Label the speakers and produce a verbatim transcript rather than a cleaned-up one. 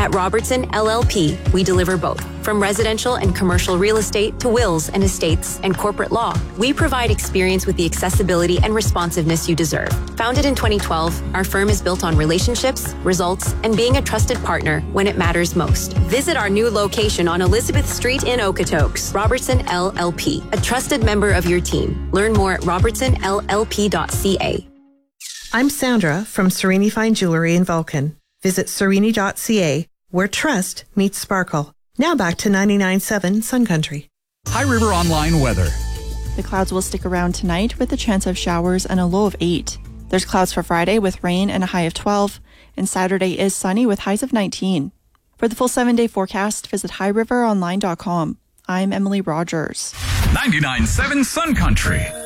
Speaker 1: At Robertson L L P, we deliver both. From residential and commercial real estate to wills and estates and corporate law, we provide experience with the accessibility and responsiveness you deserve. Founded in twenty twelve, our firm is built on relationships, results, and being a trusted partner when it matters most. Visit our new location on Elizabeth Street in Okotoks. Robertson L L P, a trusted member of your team. Learn more at robertson l l p dot c a.
Speaker 2: I'm Sandra from Serini Fine Jewelry in Vulcan. Visit serini dot c a, where trust meets sparkle. Now back to ninety-nine point seven Sun Country.
Speaker 3: High River Online weather.
Speaker 4: The clouds will stick around tonight with a chance of showers and a low of eight. There's clouds for Friday with rain and a high of twelve, and Saturday is sunny with highs of nineteen. For the full seven-day forecast, visit high river online dot com. I'm Emily Rogers.
Speaker 3: ninety-nine point seven Sun Country.